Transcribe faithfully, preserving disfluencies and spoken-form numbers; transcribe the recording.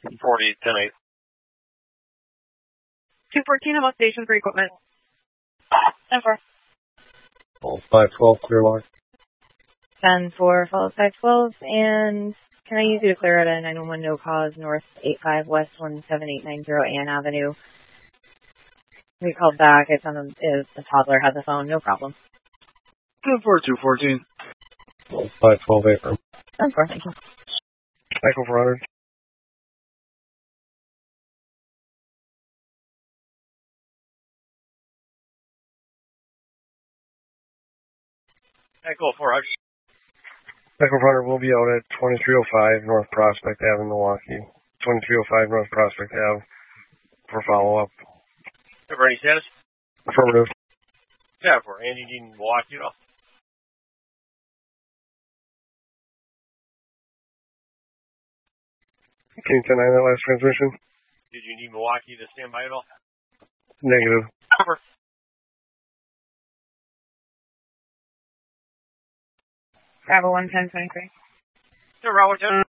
forty, ten eight. two fourteen, I'm on station for equipment. ten four. All five twelve, clear log. ten four, follow five twelve, and can I use you to clear out a nine one one no cause north eight five west one seven eight nine zero Ann Avenue? We called back. It's on the, it's, the toddler has a phone. No problem. ten four, two fourteen. All five twelve, April. ten four, thank you. Echo four hundred. Echo four hundred. Echo four hundred will be out at twenty-three oh five North Prospect Avenue, Milwaukee. twenty-three oh five North Prospect Ave for follow-up. Ever any status? Affirmative. Yeah, for Andy in Milwaukee, you know. Can you deny that last transmission? Did you need Milwaukee to stand by at all? Negative. Over. Bravo one ten twenty-three. Bravo ten.